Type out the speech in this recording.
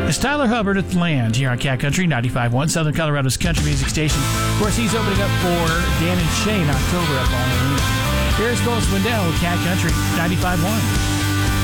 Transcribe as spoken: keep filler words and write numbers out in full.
It's Tyler Hubbard at the Land here on Cat Country ninety-five point one, Southern Colorado's country music station. Of course, he's opening up for Dan and Shay in October at Ball Arena. Here's Phil Swindell with Cat Country ninety-five point one.